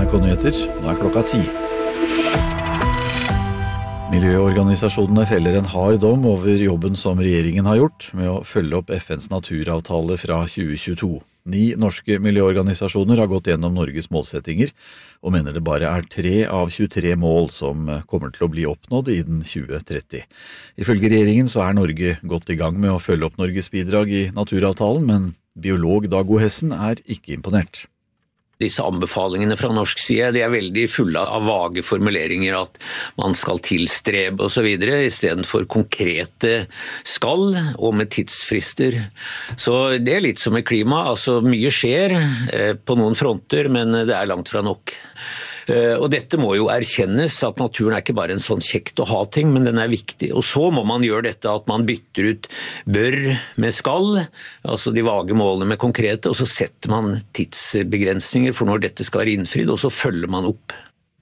NRK Nyheter, nå klokka 10. Miljøorganisasjonene feller en hard dom over jobben som regjeringen har gjort med å følge opp FNs naturavtale fra 2022. 9 norske miljøorganisasjoner har gått gjennom Norges målsettinger og mener det bare er 3 av 23 mål som kommer til å bli oppnådd innen 2030. Ifølge regjeringen så er Norge godt i gang med å følge opp Norges bidrag i naturavtalen, men biolog Dag O. Hessen er ikke imponert. Disse anbefalingene fra norsk side, de er veldig fulle av vage formuleringer at man skal tilstrebe og så videre, i stedet for konkrete skal og med tidsfrister. Så det er litt som med klima, altså mye skjer på noen fronter, men det er langt fra nok. Og dette må jo erkjennes at naturen er ikke bare en sånn kjekt å ha ting, men den er viktig. Og så må man gjøre dette at man bytter ut bør med skal, altså de vage målene med konkrete, og så setter man tidsbegrensninger for når dette skal være innfridd, og så følger man opp.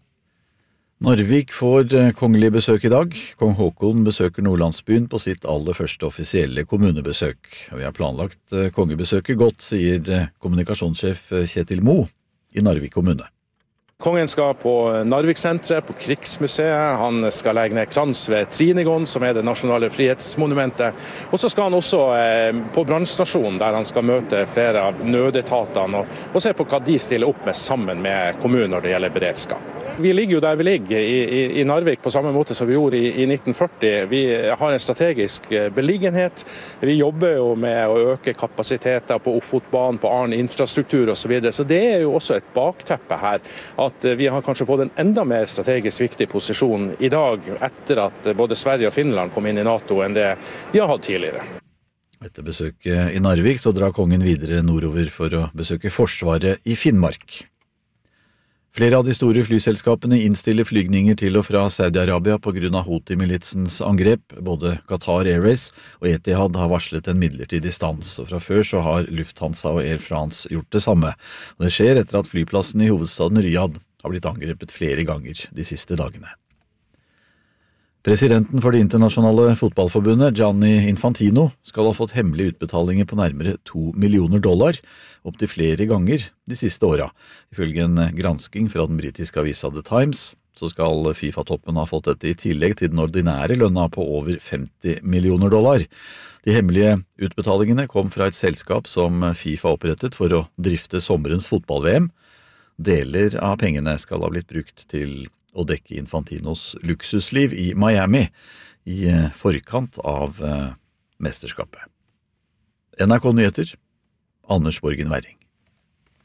Narvik får kongelig besøk i dag. Kong Håkon besøker Nordlandsbyen på sitt aller første offisielle kommunebesøk. Vi har planlagt kongebesøket godt, sier kommunikasjonssjef Kjetil Mo i Narvik kommune. Kongen skal på Narviksenteret, på Krigsmuseet, han skal legge ned krans ved Trinigon, som er det nasjonale frihetsmonumentet. Og så skal han også på brannstasjonen, der han skal møte flere av nødetatene og se på hva de stiller opp med sammen med kommunen når det gjelder beredskap. Vi ligger jo der vi ligger, i Narvik, på samme måte som vi gjorde i 1940. Vi har en strategisk beliggenhet. Vi jobber jo med å øke kapasiteter på Ofotbanen, på annen infrastruktur og så videre. Så det er jo også et bakteppe her, at vi har kanskje fått en enda mer strategisk viktig posisjon i dag, etter at både Sverige og Finland kom inn i NATO enn det vi har hatt tidligere. Etter besøket i Narvik så drar kongen videre nordover for å besøke Forsvaret i Finnmark. Flere av de store flyselskapene innstiller flygninger til og fra Saudi-Arabia på grunn av Houthi-militsens angrep. Både Qatar Airways og Etihad har varslet en midlertidig stans, og fra før så har Lufthansa og Air France gjort det samme. Og det skjer etter at flyplassen i hovedstaden Riyadh har blitt angrepet flere ganger de siste dagene. Presidenten for det internasjonale fotballforbundet, Gianni Infantino, skal ha fått hemmelige utbetalinger på nærmere $2 millioner, opp til flere ganger de siste åra. Ifølge en gransking fra den britiske avisa The Times, så skal FIFA-toppen ha fått dette i tillegg til den ordinære lønna på over $50 millioner. De hemmelige utbetalingene kom fra et selskap som FIFA opprettet for å drifte sommerens fotball-VM. Deler av pengene skal ha blitt brukt til å dekke Infantinos luksusliv i Miami i forkant av mesterskapet. NRK Nyheter, Anders Borgen Werring.